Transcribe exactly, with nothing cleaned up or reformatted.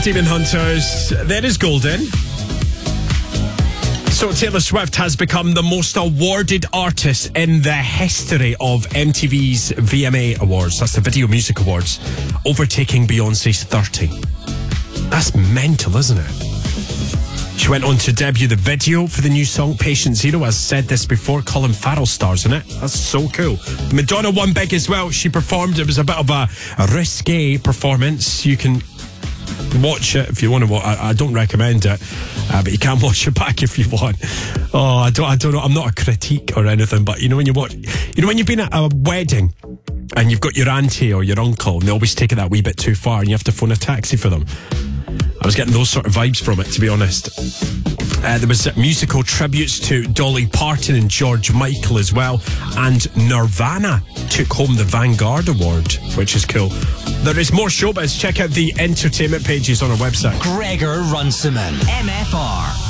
Demon Hunters, there is Golden. So Taylor Swift has become the most awarded artist in the history of M T V's V M A Awards. That's the Video Music Awards, overtaking Beyonce's thirty. That's mental, isn't it? She went on to debut the video for the new song Patient Zero. I've said this before, Colin Farrell stars in it. That's so cool. Madonna won big as well. She performed. It was a bit of a, a risque performance. You can watch it if you want to watch. I, I don't recommend it, uh, but you can watch it back if you want. Oh, I don't, I don't know. I'm not a critique or anything, but you know when you watch, you know when you've been at a wedding and you've got your auntie or your uncle, and they always take it that wee bit too far, and you have to phone a taxi for them. I was getting those sort of vibes from it, to be honest. Uh, there was musical tributes to Dolly Parton and George Michael as well, and Nirvana took home the Vanguard Award, which is cool. There is more showbiz. Check out the entertainment pages on our website. Gregor Runciman, M F R.